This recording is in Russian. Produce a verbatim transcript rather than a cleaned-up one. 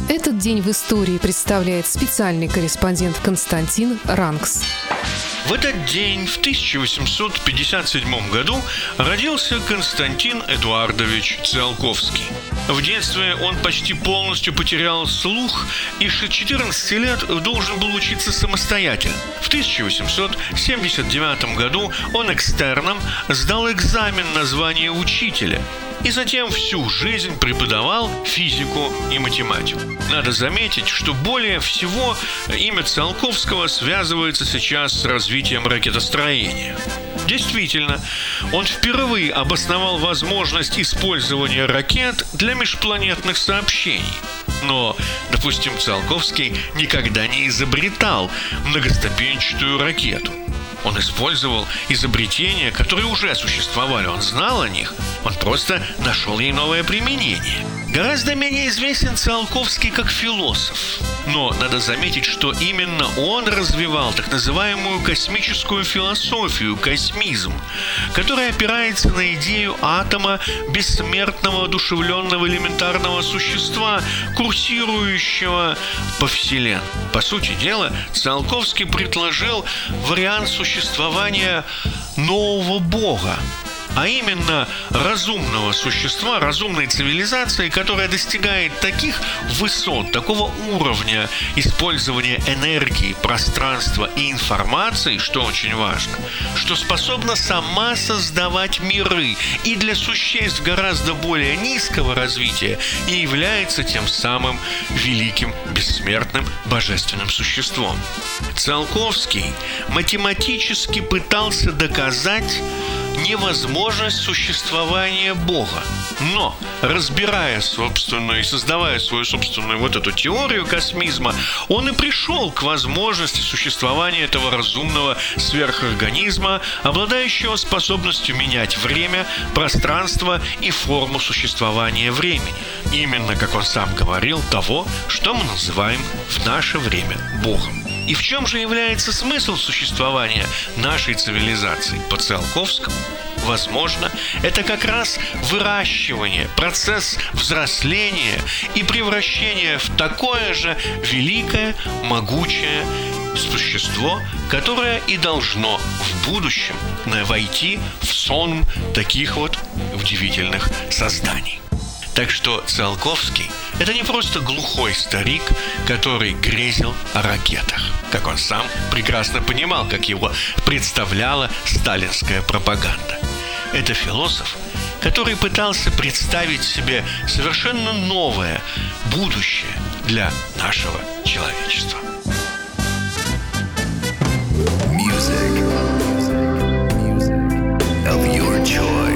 Этот день в истории представляет специальный корреспондент Константин Ранкс. В этот день, в тысяча восемьсот пятьдесят седьмом году, родился Константин Эдуардович Циолковский. В детстве он почти полностью потерял слух и с четырнадцати лет должен был учиться самостоятельно. В тысяча восемьсот семьдесят девятом году он экстерном сдал экзамен на звание учителя и затем всю жизнь преподавал физику и математику. Надо заметить, что более всего имя Циолковского связывается сейчас с развитием ракетостроения. Действительно, он впервые обосновал возможность использования ракет для межпланетных сообщений. Но, допустим, Циолковский никогда не изобретал многоступенчатую ракету. Он использовал изобретения, которые уже существовали. Он знал о них, он просто нашел ей новое применение. Гораздо менее известен Циолковский как философ. Но надо заметить, что именно он развивал так называемую космическую философию, космизм, которая опирается на идею атома, бессмертного, одушевленного элементарного существа, курсирующего по Вселенной. По сути дела, Циолковский предложил вариант существования нового Бога, а именно разумного существа, разумной цивилизации, которая достигает таких высот, такого уровня использования энергии, пространства и информации, что очень важно, что способна сама создавать миры и для существ гораздо более низкого развития и является тем самым великим, бессмертным, божественным существом. Циолковский математически пытался доказать невозможность существования Бога. Но, разбирая собственную и создавая свою собственную вот эту теорию космизма, он и пришел к возможности существования этого разумного сверхорганизма, обладающего способностью менять время, пространство и форму существования времени. Именно, как он сам говорил, того, что мы называем в наше время Богом. И в чем же является смысл существования нашей цивилизации по Циолковскому? Возможно, это как раз выращивание, процесс взросления и превращения в такое же великое, могучее существо, которое и должно в будущем войти в сон таких вот удивительных созданий. Так что Циолковский – это не просто глухой старик, который грезил о ракетах, как он сам прекрасно понимал, как его представляла сталинская пропаганда. Это философ, который пытался представить себе совершенно новое будущее для нашего человечества.